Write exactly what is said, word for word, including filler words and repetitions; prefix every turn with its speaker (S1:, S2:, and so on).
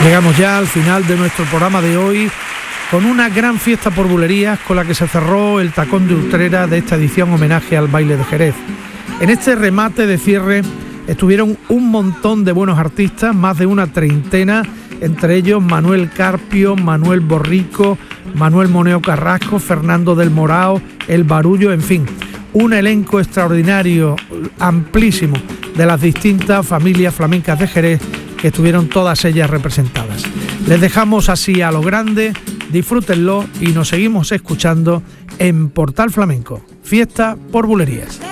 S1: Llegamos ya al final de nuestro programa de hoy con una gran fiesta por bulerías con la que se cerró el tacón de Utrera de esta edición homenaje al baile de Jerez. En este remate de cierre estuvieron un montón de buenos artistas, más de una treintena, entre ellos Manuel Carpio, Manuel Borrico, Manuel Moneo Carrasco, Fernando del Morao, El Barullo, en fin, un elenco extraordinario, amplísimo, de las distintas familias flamencas de Jerez, que estuvieron todas ellas representadas. Les dejamos así a lo grande, disfrútenlo y nos seguimos escuchando en Portal Flamenco, fiesta por bulerías.